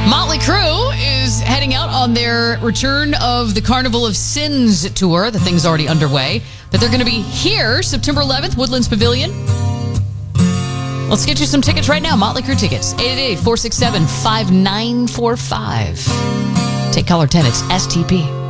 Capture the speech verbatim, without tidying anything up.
Motley Crue is heading out on their return of the Carnival of Sins tour. The thing's already underway. But they're going to be here September eleventh, Woodlands Pavilion. Let's get you some tickets right now. Motley Crue tickets. eight eight eight, four six seven, five nine four five. Take caller ten. It's S T P.